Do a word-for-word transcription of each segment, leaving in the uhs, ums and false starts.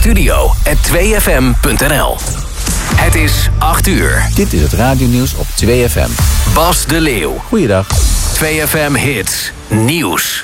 studio at twee f m punt n l. Het is acht uur. Dit is het radionieuws op twee F M. Bas de Leeuw. Goeiedag. twee F M Hits Nieuws.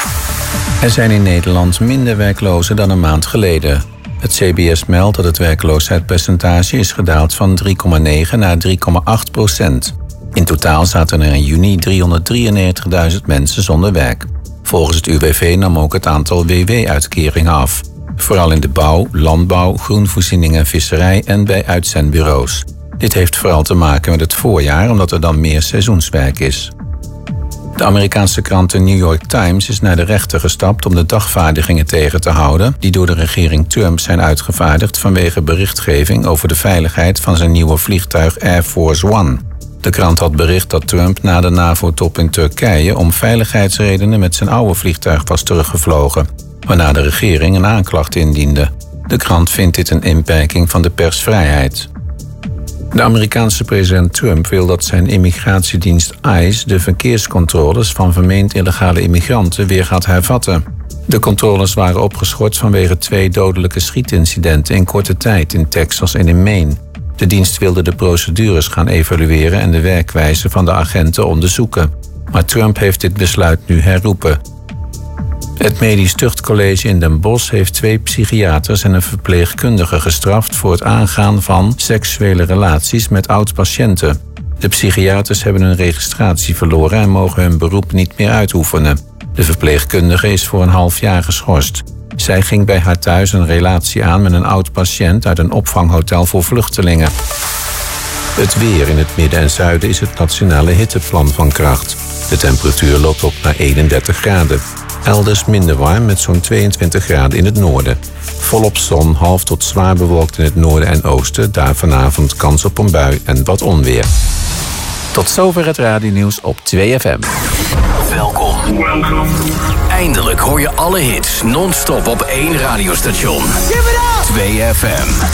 Er zijn in Nederland minder werklozen dan een maand geleden. Het C B S meldt dat het werkloosheidspercentage is gedaald van drie komma negen naar drie komma acht procent. In totaal zaten er in juni driehonderddrieënnegentigduizend mensen zonder werk. Volgens het U W V nam ook het aantal W W-uitkeringen af. Vooral in de bouw, landbouw, groenvoorziening en visserij en bij uitzendbureaus. Dit heeft vooral te maken met het voorjaar, omdat er dan meer seizoenswerk is. De Amerikaanse krant The New York Times is naar de rechter gestapt om de dagvaardigingen tegen te houden die door de regering Trump zijn uitgevaardigd vanwege berichtgeving over de veiligheid van zijn nieuwe vliegtuig Air Force One. De krant had bericht dat Trump na de NAVO-top in Turkije om veiligheidsredenen met zijn oude vliegtuig was teruggevlogen, waarna de regering een aanklacht indiende. De krant vindt dit een inperking van de persvrijheid. De Amerikaanse president Trump wil dat zijn immigratiedienst ICE de verkeerscontroles van vermeend illegale immigranten weer gaat hervatten. De controles waren opgeschort vanwege twee dodelijke schietincidenten in korte tijd in Texas en in Maine. De dienst wilde de procedures gaan evalueren en de werkwijze van de agenten onderzoeken. Maar Trump heeft dit besluit nu herroepen. Het Medisch Tuchtcollege in Den Bosch heeft twee psychiaters en een verpleegkundige gestraft voor het aangaan van seksuele relaties met oud-patiënten. De psychiaters hebben hun registratie verloren en mogen hun beroep niet meer uitoefenen. De verpleegkundige is voor een half jaar geschorst. Zij ging bij haar thuis een relatie aan met een oud-patiënt uit een opvanghotel voor vluchtelingen. Het weer in het midden en zuiden is het nationale hitteplan van kracht. De temperatuur loopt op naar eenendertig graden. Elders minder warm met zo'n tweeëntwintig graden in het noorden. Volop zon, half tot zwaar bewolkt in het noorden en oosten. Daar vanavond kans op een bui en wat onweer. Tot zover het radionieuws op twee F M. Welkom. Eindelijk hoor je alle hits non-stop op één radiostation. twee F M.